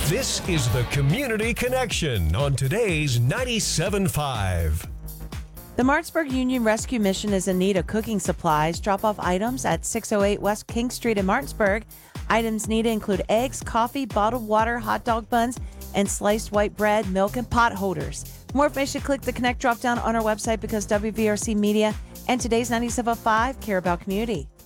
This is the Community Connection on today's 97.5. The Martinsburg Union Rescue Mission is in need of cooking supplies. Drop off items at 608 West King Street in Martinsburg. Items needed include eggs, coffee, bottled water, hot dog buns, and sliced white bread, milk, and pot holders. For more information, click the Connect drop down on our website because WVRC Media and today's 97.5 care about community.